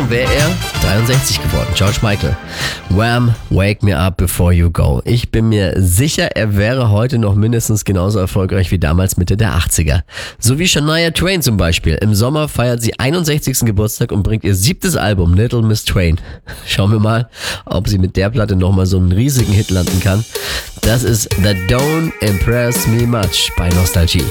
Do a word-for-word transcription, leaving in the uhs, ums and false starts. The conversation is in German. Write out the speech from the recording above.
Jahren wäre er dreiundsechzig geworden. George Michael. Wham! Wake Me Up Before You Go. Ich bin mir sicher, er wäre heute noch mindestens genauso erfolgreich wie damals Mitte der achtziger. So wie Shania Twain zum Beispiel. Im Sommer feiert sie einundsechzigsten Geburtstag und bringt ihr siebtes Album Little Miss Twain. Schauen wir mal, ob sie mit der Platte nochmal so einen riesigen Hit landen kann. Das ist The Don't Impress Me Much bei Nostalgie.